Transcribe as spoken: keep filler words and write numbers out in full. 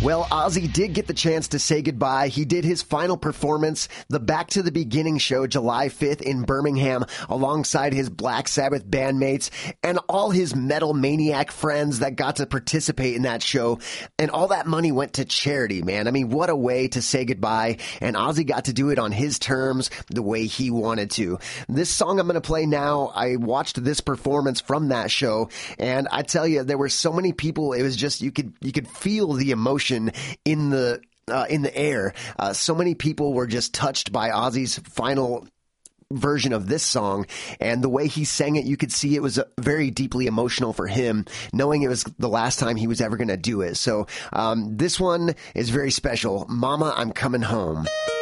Well, Ozzy did get the chance to say goodbye. He did his final performance, the Back to the Beginning show, July fifth in Birmingham, alongside his Black Sabbath bandmates and all his metal maniac friends that got to participate in that show. And all that money went to charity, man. I mean, what a way to say goodbye. And Ozzy got to do it on his terms, the way he wanted to. This song I'm going to play now, I watched this performance from that show, and I tell you, there were so many people, it was just, you could, you could feel the emotion in the uh, in the air. Uh, so many people were just touched by Ozzy's final version of this song, and the way he sang it, you could see it was uh, very deeply emotional for him, knowing it was the last time he was ever going to do it. So um, this one is very special. Mama, I'm Coming Home.